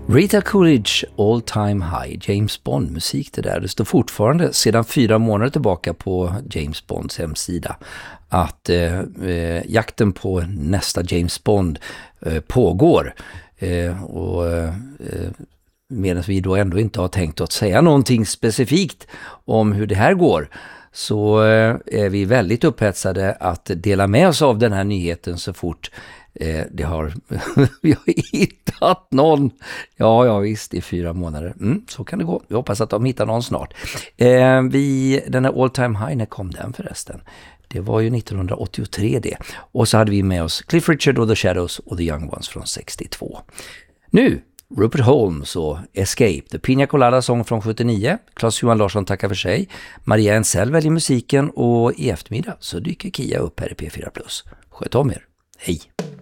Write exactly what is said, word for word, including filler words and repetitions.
Rita Coolidge, All Time High, James Bond-musik det där. Det står fortfarande sedan fyra månader tillbaka på James Bonds hemsida att eh, eh, jakten på nästa James Bond eh, pågår. Eh, och eh, medan vi då ändå inte har tänkt att säga någonting specifikt om hur det här går, så eh, är vi väldigt upphetsade att dela med oss av den här nyheten så fort Eh, det har vi har hittat någon. Ja, ja visst, i fyra månader. Mm, så kan det gå. Vi hoppas att de hittar någon snart. Eh, vi, den här All Time High, när kom den förresten? Det var ju nittonhundraåttiotre det. Och så hade vi med oss Cliff Richard och The Shadows och The Young Ones från sextiotvå. Nu, Rupert Holmes och Escape, The Pina Colada Song från sjuttionio. Claes-Johan Larsson tackar för sig. Maria Ensel väljer musiken och i eftermiddag så dyker Kia upp här i P fyra plus. Sköt om er. Hej!